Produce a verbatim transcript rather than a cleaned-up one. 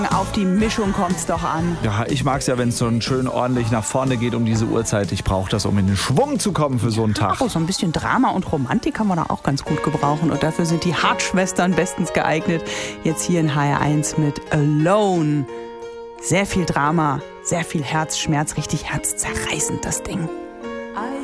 Auf die Mischung kommt's doch an. Ja, ich mag's ja, wenn es so schön ordentlich nach vorne geht um diese Uhrzeit. Ich brauche das, um in den Schwung zu kommen für so einen Tag. Oh, so ein bisschen Drama und Romantik kann man da auch ganz gut gebrauchen. Und dafür sind die Hart-Schwestern bestens geeignet. Jetzt hier in H R eins mit Alone. Sehr viel Drama, sehr viel Herzschmerz, richtig herzzerreißend das Ding.